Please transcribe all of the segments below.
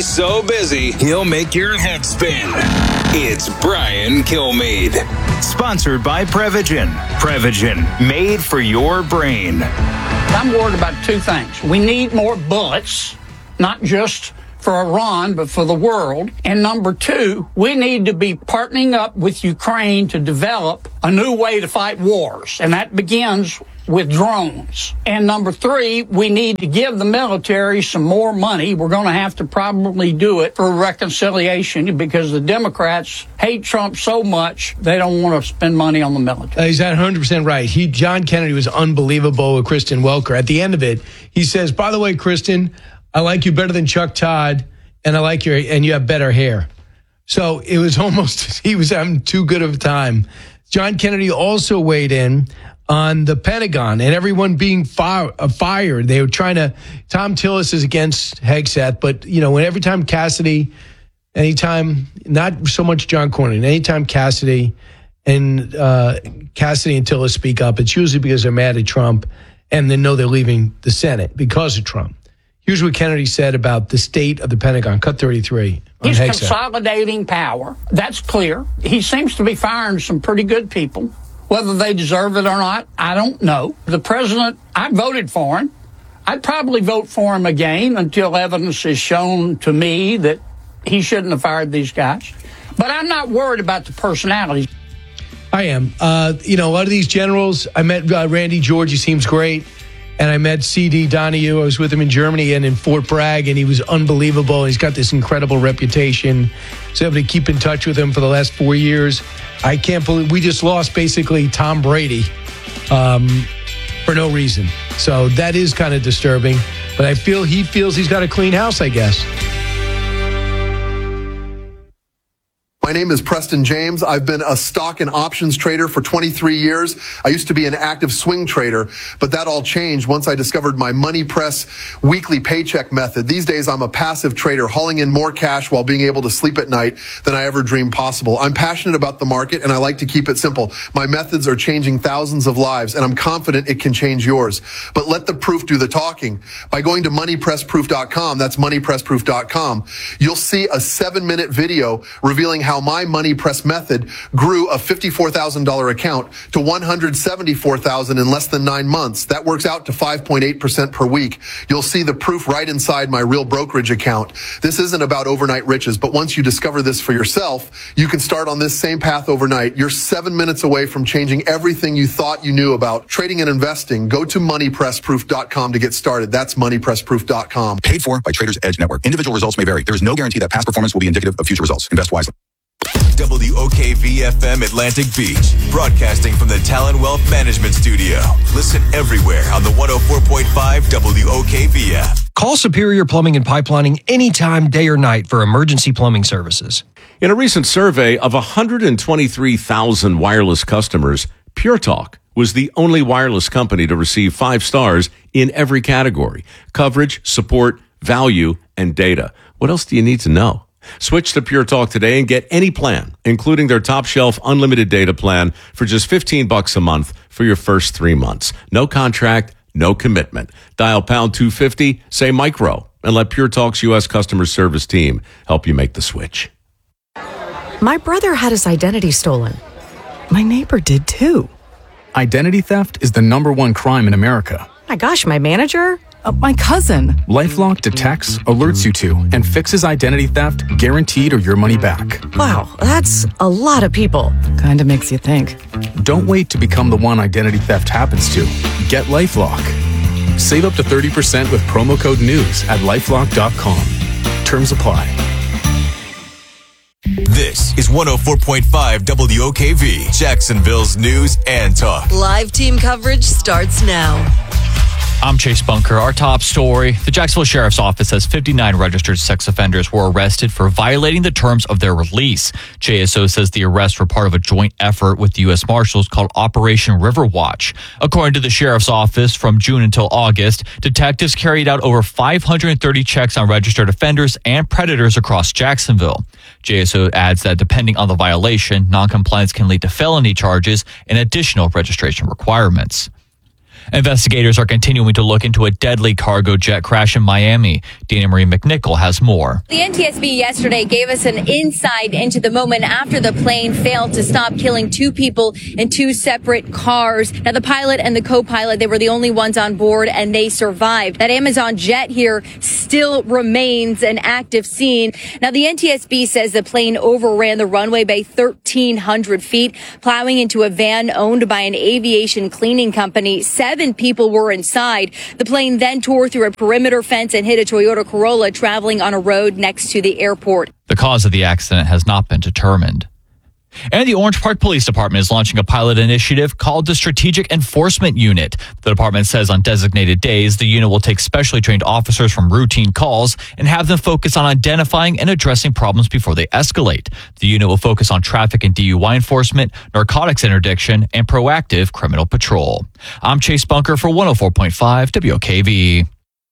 He's so busy, he'll make your head spin. It's Brian Kilmeade. Sponsored by Prevagen. Prevagen, made for your brain. I'm worried about two things. We need more bullets, not just for Iran, but for the world. And number two, we need to be partnering up with Ukraine to develop a new way to fight wars. And that begins with drones. And number three, we need to give the military some more money. We're going to have to probably do it for reconciliation because the Democrats hate Trump so much, they don't want to spend money on the military. He's at 100% right. John Kennedy was unbelievable with Kristen Welker. At the end of it, he says, by the way, Kristen, I like you better than Chuck Todd, and I like and you have better hair. So it was almost, he was having too good of a time. John Kennedy also weighed in on the Pentagon and everyone being fired. They were trying to, Tom Tillis is against Hegseth, but, every time Cassidy, not so much John Cornyn, anytime Cassidy and Tillis speak up, it's usually because they're mad at Trump and they know they're leaving the Senate because of Trump. Here's what Kennedy said about the state of the Pentagon. Cut 33. He's consolidating power. That's clear. He seems to be firing some pretty good people. Whether they deserve it or not, I don't know. The president, I voted for him. I'd probably vote for him again until evidence is shown to me that he shouldn't have fired these guys. But I'm not worried about the personalities. I am. A lot of these generals, I met Randy George. He seems great. And I met C.D. Donahue. I was with him in Germany and in Fort Bragg, and he was unbelievable. He's got this incredible reputation. I was able to keep in touch with him for the last 4 years. I can't believe we just lost basically Tom Brady for no reason. So that is kind of disturbing. But I feel he feels he's got a clean house, I guess. My name is Preston James. I've been a stock and options trader for 23 years. I used to be an active swing trader, but that all changed once I discovered my Money Press weekly paycheck method. These days, I'm a passive trader, hauling in more cash while being able to sleep at night than I ever dreamed possible. I'm passionate about the market, and I like to keep it simple. My methods are changing thousands of lives, and I'm confident it can change yours. But let the proof do the talking. By going to moneypressproof.com, that's moneypressproof.com, you'll see a 7-minute video revealing how my Money Press method grew a $54,000 account to $174,000 in less than 9 months. That works out to 5.8% per week. You'll see the proof right inside my real brokerage account. This isn't about overnight riches, but once you discover this for yourself, you can start on this same path overnight. You're 7 minutes away from changing everything you thought you knew about trading and investing. Go to moneypressproof.com to get started. That's moneypressproof.com. Paid for by Traders Edge Network. Individual results may vary. There is no guarantee that past performance will be indicative of future results. Invest wisely. WOKV-FM Atlantic Beach, broadcasting from the Talon Wealth Management Studio. Listen everywhere on the 104.5 WOKV app. Call Superior Plumbing and Pipelining anytime, day or night for emergency plumbing services. In a recent survey of 123,000 wireless customers, Pure Talk was the only wireless company to receive 5 stars in every category: coverage, support, value, and data. What else do you need to know? Switch to Pure Talk today and get any plan, including their top shelf unlimited data plan for just $15 a month for your first 3 months. No contract, no commitment. Dial pound 250, say micro, and let Pure Talk's U.S. customer service team help you make the switch. My brother had his identity stolen. My neighbor did too. Identity theft is the #1 crime in America. My gosh, my manager? My cousin. LifeLock detects, alerts you to, and fixes identity theft guaranteed or your money back. Wow, that's a lot of people. Kinda makes you think. Don't wait to become the one identity theft happens to. Get LifeLock. Save up to 30% with promo code NEWS at LifeLock.com. Terms apply. This is 104.5 WOKV, Jacksonville's news and talk. Live team coverage starts now. I'm Chase Bunker. Our top story: the Jacksonville Sheriff's Office says 59 registered sex offenders were arrested for violating the terms of their release. JSO says the arrests were part of a joint effort with the U.S. Marshals called Operation Riverwatch. According to the Sheriff's Office, from June until August, detectives carried out over 530 checks on registered offenders and predators across Jacksonville. JSO adds that depending on the violation, noncompliance can lead to felony charges and additional registration requirements. Investigators are continuing to look into a deadly cargo jet crash in Miami. Dana Marie McNichol has more. The NTSB yesterday gave us an insight into the moment after the plane failed to stop, killing 2 people in 2 separate cars. Now, the pilot and the co-pilot, they were the only ones on board, and they survived. That Amazon jet here still remains an active scene. Now, the NTSB says the plane overran the runway by 1,300 feet, plowing into a van owned by an aviation cleaning company. 7 people were inside. The plane then tore through a perimeter fence and hit a Toyota Corolla traveling on a road next to the airport. The cause of the accident has not been determined. And the Orange Park Police Department is launching a pilot initiative called the Strategic Enforcement Unit. The department says on designated days, the unit will take specially trained officers from routine calls and have them focus on identifying and addressing problems before they escalate. The unit will focus on traffic and DUI enforcement, narcotics interdiction, and proactive criminal patrol. I'm Chase Bunker for 104.5 WOKV.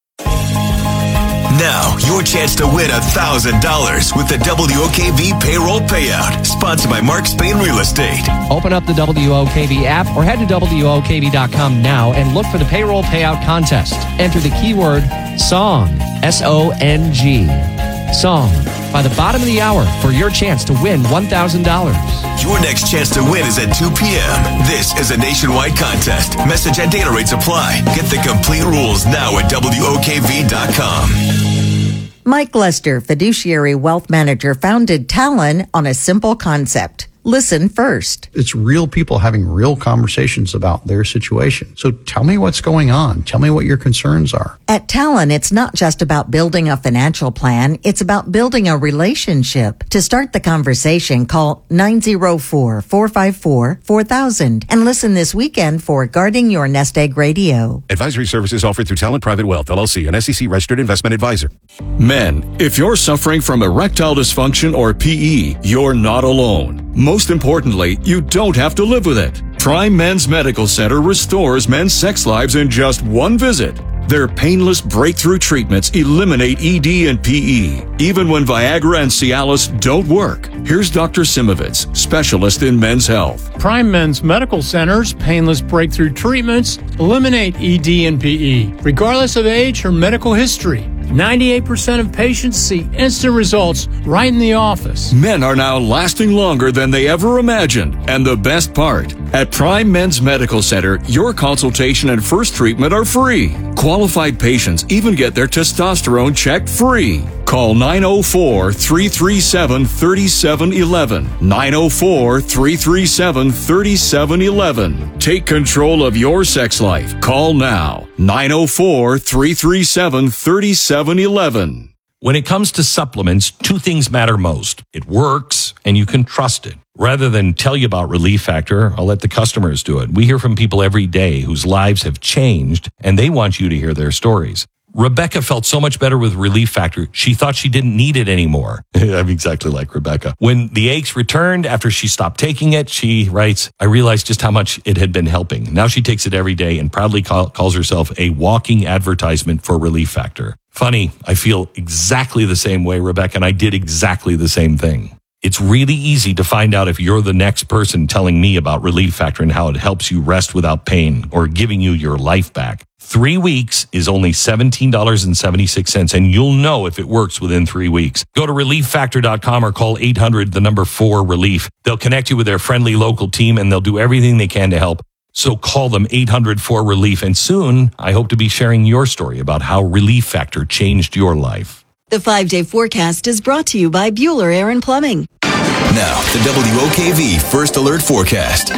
Now, your chance to win $1,000 with the WOKV Payroll Payout, sponsored by Mark Spain Real Estate. Open up the WOKV app or head to WOKV.com now and look for the Payroll Payout Contest. Enter the keyword SONG, S-O-N-G, SONG, by the bottom of the hour for your chance to win $1,000. Your next chance to win is at 2 p.m. This is a nationwide contest. Message and data rates apply. Get the complete rules now at WOKV.com. Mike Lester, fiduciary wealth manager, founded Talon on a simple concept. Listen first. It's real people having real conversations about their situation. So tell me what's going on. Tell me what your concerns are. At Talon, it's not just about building a financial plan. It's about building a relationship. To start the conversation, call 904-454-4000 and listen this weekend for Guarding Your Nest Egg Radio. Advisory services offered through Talent Private Wealth, LLC, an SEC-registered investment advisor. Men, if you're suffering from erectile dysfunction or PE, you're not alone. Most importantly, you don't have to live with it. Prime Men's Medical Center restores men's sex lives in just one visit. Their painless breakthrough treatments eliminate ED and PE, even when Viagra and Cialis don't work. Here's Dr. Simovitz, specialist in men's health. Prime Men's Medical Center's painless breakthrough treatments eliminate ED and PE, regardless of age or medical history. 98% of patients see instant results right in the office. Men are now lasting longer than they ever imagined. And the best part, at Prime Men's Medical Center, your consultation and first treatment are free. Qualified patients even get their testosterone checked free. Call 904-337-3711. 904-337-3711. Take control of your sex life. Call now. 904-337-3711. When it comes to supplements, 2 things matter most. It works, and you can trust it. Rather than tell you about Relief Factor, I'll let the customers do it. We hear from people every day whose lives have changed, and they want you to hear their stories. Rebecca felt so much better with Relief Factor, she thought she didn't need it anymore. I'm exactly like Rebecca. When the aches returned after she stopped taking it, she writes, I realized just how much it had been helping. Now she takes it every day and proudly calls herself a walking advertisement for Relief Factor. Funny, I feel exactly the same way, Rebecca, and I did exactly the same thing. It's really easy to find out if you're the next person telling me about Relief Factor and how it helps you rest without pain or giving you your life back. 3 weeks is only $17.76, and you'll know if it works within 3 weeks. Go to ReliefFactor.com or call 800-4-RELIEF. They'll connect you with their friendly local team, and they'll do everything they can to help. So call them 800-4-RELIEF, and soon I hope to be sharing your story about how Relief Factor changed your life. The 5-day forecast is brought to you by Bueller Air and Plumbing. Now, the WOKV First Alert Forecast.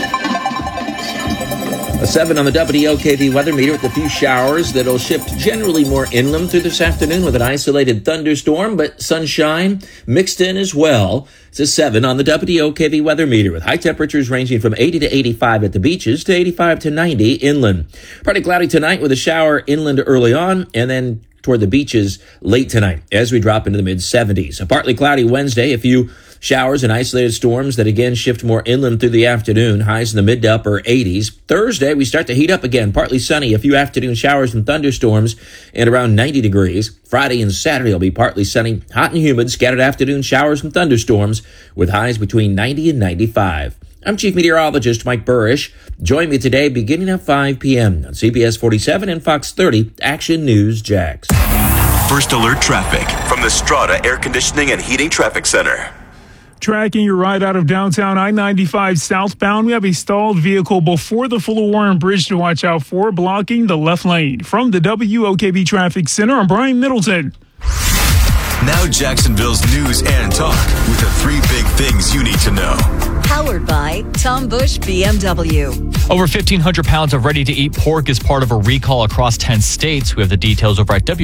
A 7 on the WOKV weather meter with a few showers that'll shift generally more inland through this afternoon with an isolated thunderstorm, but sunshine mixed in as well. It's a 7 on the WOKV weather meter with high temperatures ranging from 80 to 85 at the beaches to 85 to 90 inland. Partly cloudy tonight with a shower inland early on and then toward the beaches late tonight as we drop into the mid-70s. A partly cloudy Wednesday, a few showers and isolated storms that again shift more inland through the afternoon, highs in the mid to upper 80s. Thursday, we start to heat up again, partly sunny, a few afternoon showers and thunderstorms, and around 90 degrees. Friday and Saturday will be partly sunny, hot and humid, scattered afternoon showers and thunderstorms with highs between 90 and 95. I'm Chief Meteorologist Mike Burrish. Join me today beginning at 5 p.m. on CBS 47 and Fox 30 Action News Jax. First alert traffic from the Strata Air Conditioning and Heating Traffic Center. Tracking your ride out of downtown I-95 southbound, we have a stalled vehicle before the Fuller Warren Bridge to watch out for, blocking the left lane. From the WOKV Traffic Center, I'm Brian Middleton. Now Jacksonville's news and talk with the 3 big things you need to know. Powered by Tom Bush BMW. Over 1,500 pounds of ready-to-eat pork is part of a recall across 10 states. We have the details over at